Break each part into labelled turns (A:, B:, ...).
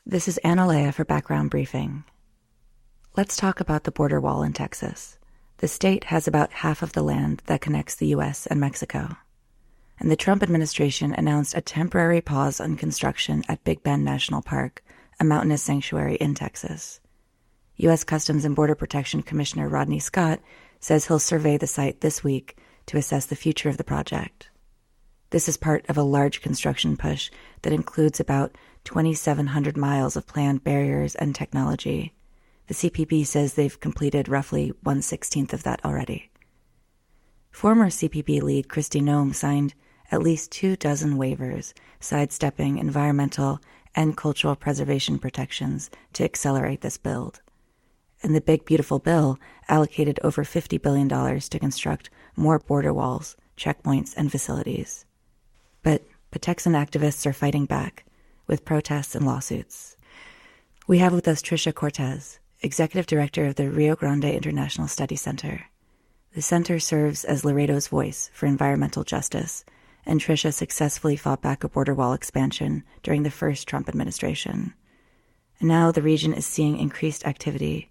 A: This is Analea for Background Briefing. Let's talk about the border wall in Texas. The state has about half of the land that connects the U.S. and Mexico. And the Trump administration announced a temporary pause on construction at Big Bend National Park, a mountainous sanctuary in Texas. U.S. Customs and Border Protection Commissioner Rodney Scott says he'll survey the site this week to assess the future of the project. This is part of a large construction push that includes about 2,700 miles of planned barriers and technology. The CPB says they've completed roughly 1/16 of that already. Former CPB lead Kristi Noem signed at least 24 waivers, sidestepping environmental and cultural preservation protections to accelerate this build. And the Big Beautiful Bill allocated over $50 billion to construct more border walls, checkpoints, and facilities. But Texan activists are fighting back with protests and lawsuits. We have with us Tricia Cortez, Executive Director of the Rio Grande International Study Center. The center serves as Laredo's voice for environmental justice, and Tricia successfully fought back a border wall expansion during the first Trump administration. And now the region is seeing increased activity.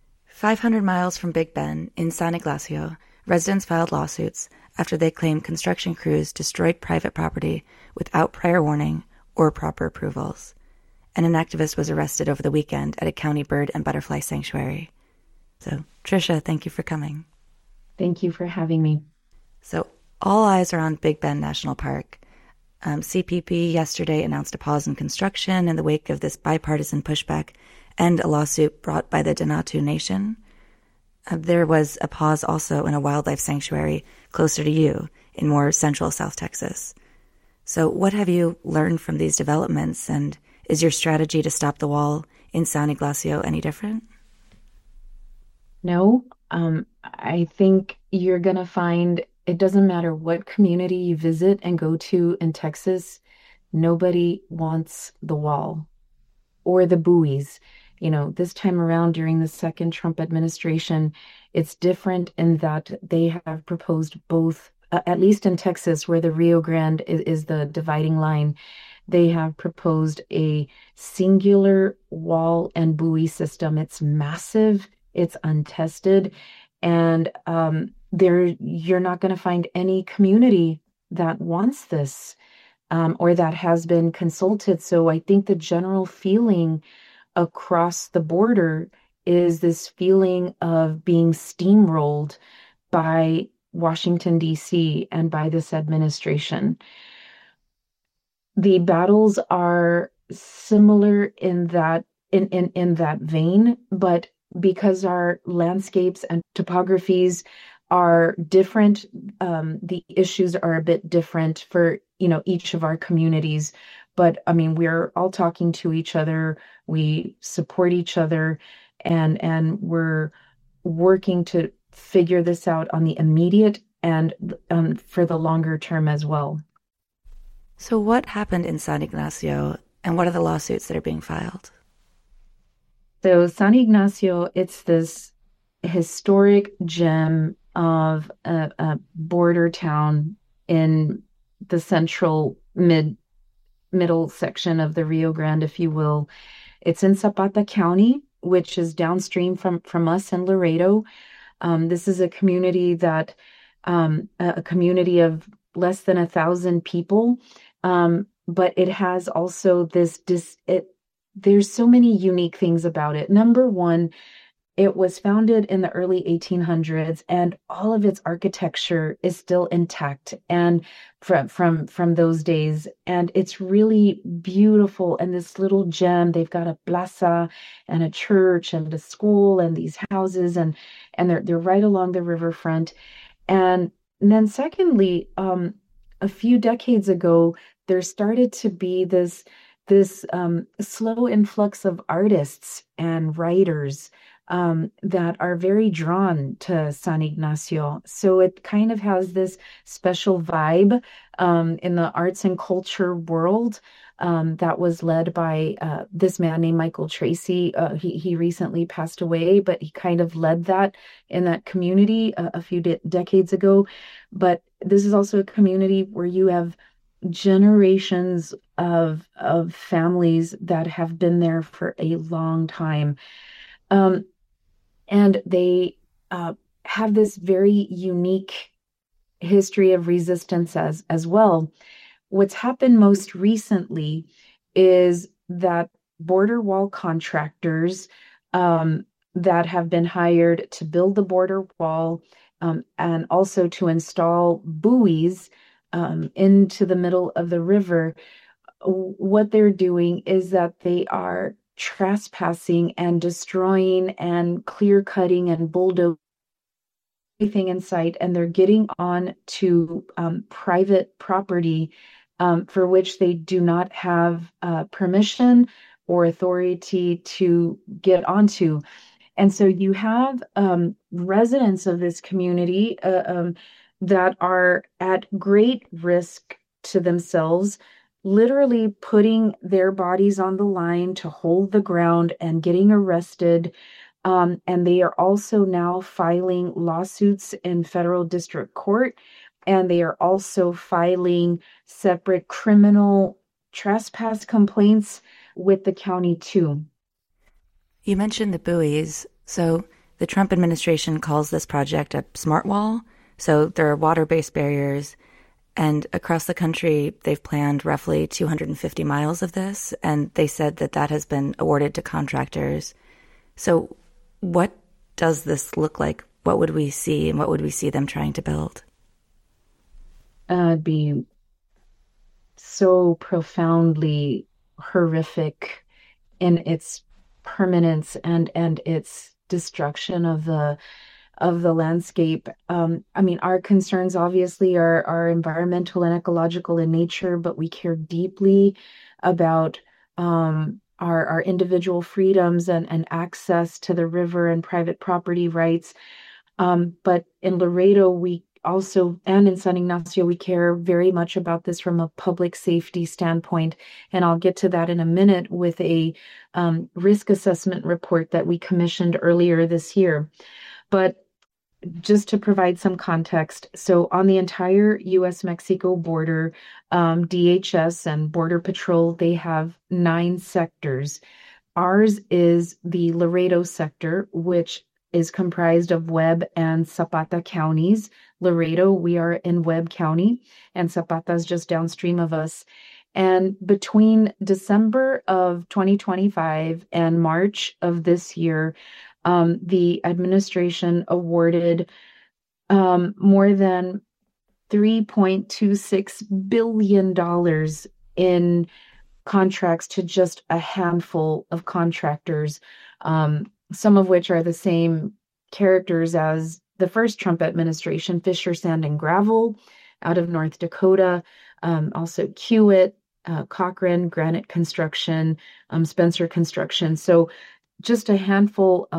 A: 500 miles from Big Bend, in San Ignacio, residents filed lawsuits after they claimed construction crews destroyed private property without prior warning or proper approvals. And an activist was arrested over the weekend at a county bird and butterfly sanctuary. So, Tricia, thank you for coming.
B: Thank you for having me.
A: So, all eyes are on Big Bend National Park. CPB yesterday announced a pause in construction in the wake of this bipartisan pushback and a lawsuit brought by the Denatu Nation. There was a pause also in a wildlife sanctuary closer to you in more central South Texas. So what have you learned from these developments, and is your strategy to stop the wall in San Ignacio any different?
B: No, I think you're going to find it doesn't matter what community you visit and go to in Texas, nobody wants the wall or the buoys. You know, this time around during the second Trump administration, it's different in that they have proposed both, at least in Texas, where the Rio Grande is the dividing line. They have proposed a singular wall and buoy system. It's massive, it's untested, and you're not going to find any community that wants this or that has been consulted. So I think the general feeling across the border is this feeling of being steamrolled by Washington, D.C. and by this administration. The battles are similar in that vein, but because our landscapes and topographies are different, the issues are a bit different for each of our communities. But I mean, we're all talking to each other. We support each other, and we're working to figure this out on the immediate and for the longer term as well.
A: So what happened in San Ignacio, and what are the lawsuits that are being filed?
B: So San Ignacio, it's this historic gem of a border town in the central middle section of the Rio Grande, if you will. It's in Zapata County, which is downstream from us in Laredo. This is a community that a community of less than 1,000 people, but it has also there's so many unique things about it. Number one, it was founded in the early 1800s, and all of its architecture is still intact and from those days. And it's really beautiful. And this little gem, they've got a plaza and a church and a school and these houses, and they're right along the riverfront. And then secondly, a few decades ago, there started to be this slow influx of artists and writers that are very drawn to San Ignacio. So it kind of has this special vibe in the arts and culture world that was led by this man named Michael Tracy. He recently passed away, but he kind of led that in that community a few decades ago. But this is also a community where you have generations of families that have been there for a long time. Um, and they uh, have this very unique history of resistance as well. What's happened most recently is that border wall contractors um, that have been hired to build the border wall and also to install buoys into the middle of the river, what they're doing is that they are trespassing and destroying and clear cutting and bulldozing everything in sight, and they're getting on to private property for which they do not have permission or authority to get onto. And so you have residents of this community that are at great risk to themselves, literally putting their bodies on the line to hold the ground and getting arrested. And they are also now filing lawsuits in federal district court, and they are also filing separate criminal trespass complaints with the county too.
A: You mentioned the buoys. So the Trump administration calls this project a smart wall. So there are water-based barriers. And across the country, they've planned roughly 250 miles of this. And they said that that has been awarded to contractors. So what does this look like? What would we see and what would we see them trying to build?
B: It'd be so profoundly horrific in its permanence and its destruction of the landscape. I mean, our concerns obviously are environmental and ecological in nature, but we care deeply about our individual freedoms and access to the river and private property rights. But in Laredo, we also, and in San Ignacio, we care very much about this from a public safety standpoint. And I'll get to that in a minute with a risk assessment report that we commissioned earlier this year. But just to provide some context, so on the entire US-Mexico border, DHS and Border Patrol, they have 9 sectors. Ours is the Laredo sector, which is comprised of Webb and Zapata counties. Laredo, we are in Webb County, and Zapata is just downstream of us. And between December of 2025 and March of this year, the administration awarded more than $3.26 billion in contracts to just a handful of contractors, some of which are the same characters as the first Trump administration: Fisher Sand and Gravel out of North Dakota, also Kiewit, Cochran, Granite Construction, Spencer Construction. So just a handful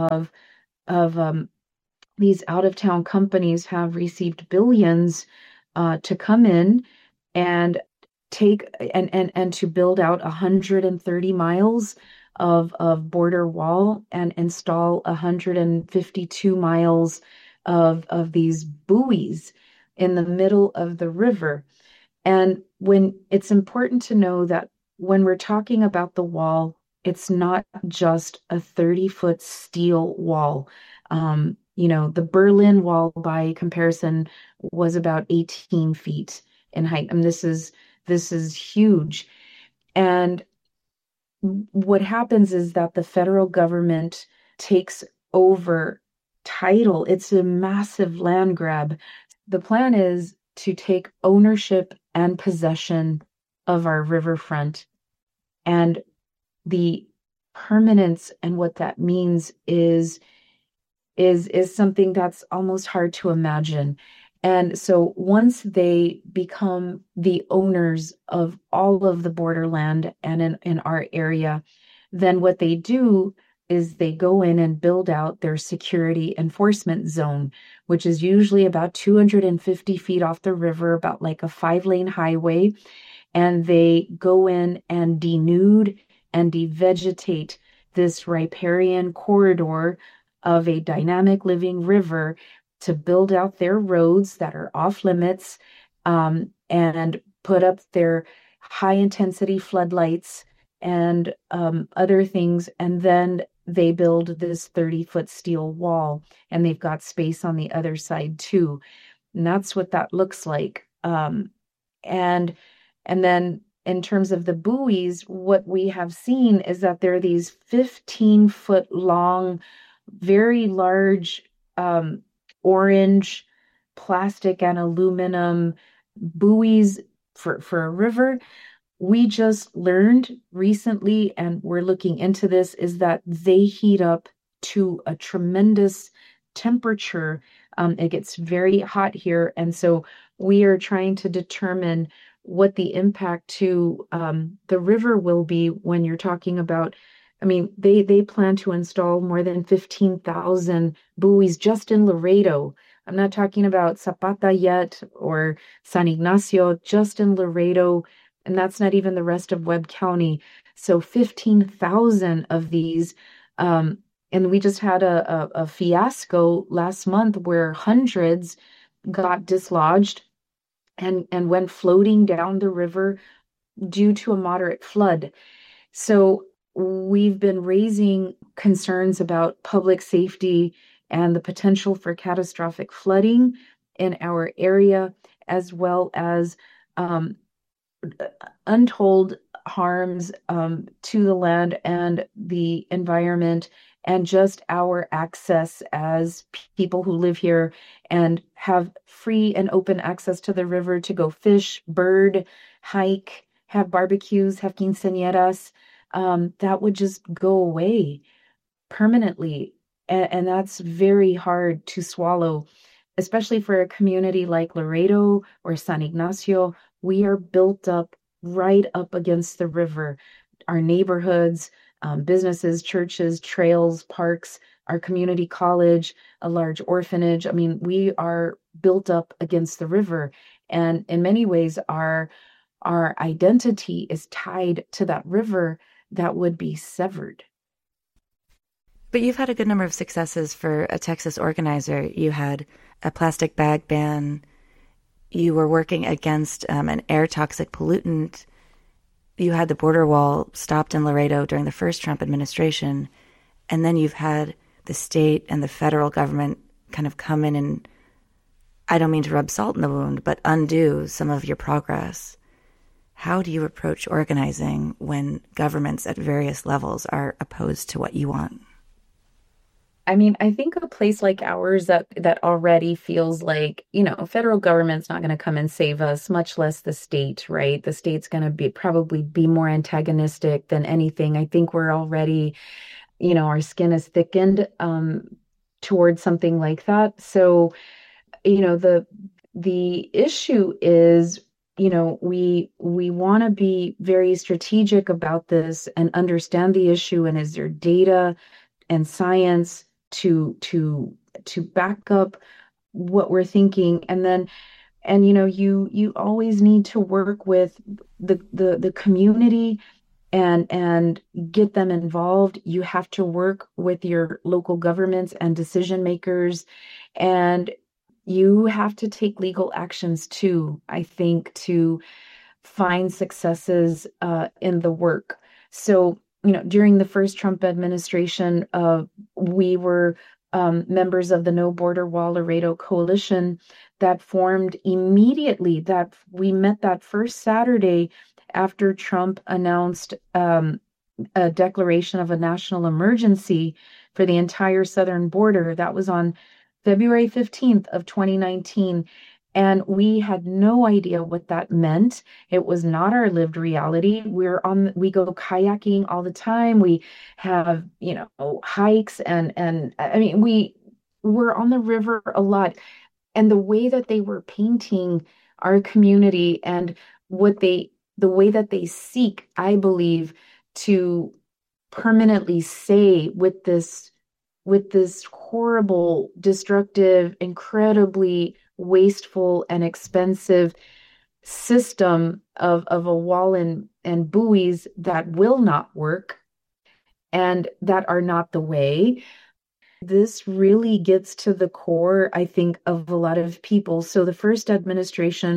B: of these out of town companies have received billions to come in and take and to build out 130 miles of border wall and install 152 miles of these buoys in the middle of the river. And when it's important to know that when we're talking about the wall, it's not just a 30-foot steel wall. The Berlin Wall, by comparison, was about 18 feet in height. And this is huge. And what happens is that the federal government takes over title. It's a massive land grab. The plan is to take ownership and possession of our riverfront. And the permanence and what that means is something that's almost hard to imagine. And so once they become the owners of all of the borderland and in our area, then what they do is they go in and build out their security enforcement zone, which is usually about 250 feet off the river, about like a 5-lane highway. And they go in and denude and devegetate this riparian corridor of a dynamic living river to build out their roads that are off limits, and put up their high intensity floodlights and other things. And then they build this 30-foot steel wall, and they've got space on the other side too. And that's what that looks like. And and then in terms of the buoys, what we have seen is that there are these 15-foot long, very large orange plastic and aluminum buoys for a river. We just learned recently, and we're looking into this, is that they heat up to a tremendous temperature. It gets very hot here. And so we are trying to determine what the impact to the river will be when you're talking about. I mean, they plan to install more than 15,000 buoys just in Laredo. I'm not talking about Zapata yet or San Ignacio, just in Laredo, and that's not even the rest of Webb County. So 15,000 of these. And we just had a fiasco last month where hundreds got dislodged and went floating down the river due to a moderate flood. So we've been raising concerns about public safety and the potential for catastrophic flooding in our area, as well as untold harms to the land and the environment, and just our access as people who live here and have free and open access to the river to go fish, bird, hike, have barbecues, have quinceañeras. That would just go away permanently. And that's very hard to swallow, especially for a community like Laredo or San Ignacio. We are built up right up against the river. Our neighborhoods, businesses, churches, trails, parks, our community college, a large orphanage. I mean, we are built up against the river. And in many ways, our identity is tied to that river that would be severed.
A: But you've had a good number of successes for a Texas organizer. You had a plastic bag ban. You were working against an air toxic pollutant. You had the border wall stopped in Laredo during the first Trump administration. And then you've had the state and the federal government kind of come in and, I don't mean to rub salt in the wound, but undo some of your progress. How do you approach organizing when governments at various levels are opposed to what you want?
B: I mean, I think a place like ours that already feels like, federal government's not going to come and save us, much less the state, right? The state's going to probably be more antagonistic than anything. I think we're already, our skin is thickened towards something like that. So, the issue is, we want to be very strategic about this and understand the issue. And is there data and science to back up what we're thinking? And then you always need to work with the community and get them involved. You have to work with your local governments and decision makers, and you have to take legal actions too, I think, to find successes in the work. So, during the first Trump administration, we were members of the No Border Wall Laredo Coalition that formed immediately. That we met that first Saturday after Trump announced a declaration of a national emergency for the entire southern border. That was on February 15th of 2019. And we had no idea what that meant. It was not our lived reality. We go kayaking all the time. We have, hikes and I mean, we're on the river a lot. And the way that they were painting our community and the way that they seek, I believe, to permanently say with this horrible, destructive, incredibly wasteful and expensive system of a wall and buoys that will not work and that are not the way. This really gets to the core, I think, of a lot of people. So the first administration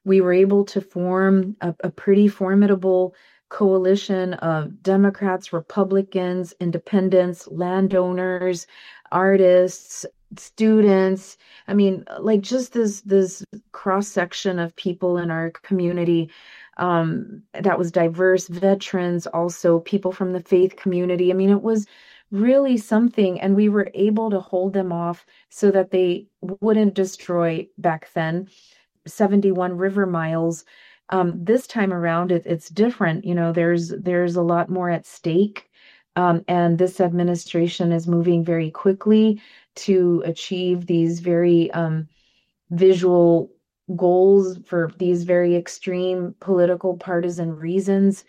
B: we were able to form a pretty formidable coalition of Democrats, Republicans, independents, landowners, artists, students. I mean, like just this cross section of people in our community that was diverse, veterans, also people from the faith community. I mean, it was really something, and we were able to hold them off so that they wouldn't destroy back then 71 river miles. This time around, it's different. You know, there's a lot more at stake, and this administration is moving very quickly to achieve these very visual goals for these very extreme political partisan reasons.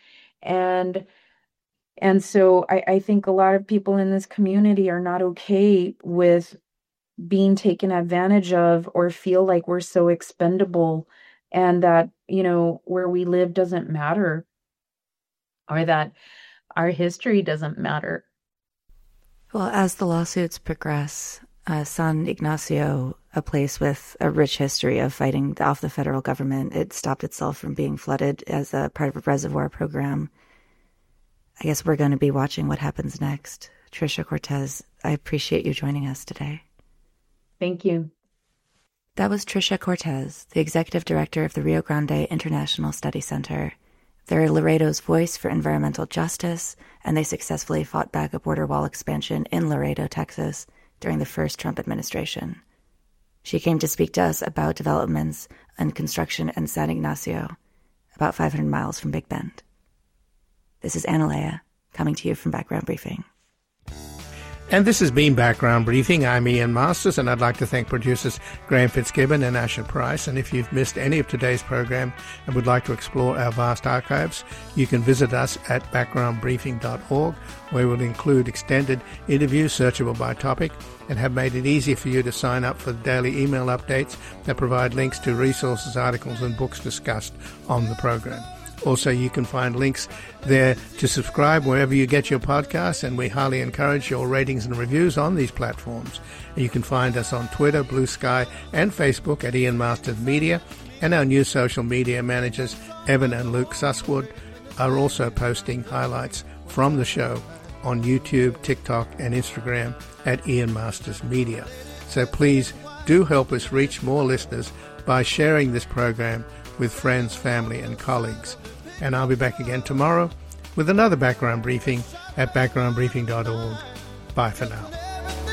B: And so I think a lot of people in this community are not okay with being taken advantage of or feel like we're so expendable and that, you know, where we live doesn't matter or that our history doesn't matter.
A: Well, as the lawsuits progress, San Ignacio, a place with a rich history of fighting off the federal government, it stopped itself from being flooded as a part of a reservoir program. I guess we're going to be watching what happens next. Tricia Cortez, I appreciate you joining us today.
B: Thank you.
A: That was Tricia Cortez, the executive director of the Rio Grande International Study Center. They're Laredo's voice for environmental justice, and they successfully fought back a border wall expansion in Laredo, Texas, during the first Trump administration. She came to speak to us about developments and construction in San Ignacio, about 500 miles from Big Bend. This is Analea, coming to you from Background Briefing.
C: And this has been Background Briefing. I'm Ian Masters, and I'd like to thank producers Graham Fitzgibbon and Asher Price. And if you've missed any of today's program and would like to explore our vast archives, you can visit us at backgroundbriefing.org, where we'll include extended interviews searchable by topic and have made it easy for you to sign up for the daily email updates that provide links to resources, articles, and books discussed on the program. Also, you can find links there to subscribe wherever you get your podcasts, and we highly encourage your ratings and reviews on these platforms. And you can find us on Twitter, Blue Sky, and Facebook at Ian Masters Media, and our new social media managers, Evan and Luke Susswood, are also posting highlights from the show on YouTube, TikTok, and Instagram at Ian Masters Media. So please do help us reach more listeners by sharing this program with friends, family, and colleagues. And I'll be back again tomorrow with another Background Briefing at backgroundbriefing.org. Bye for now.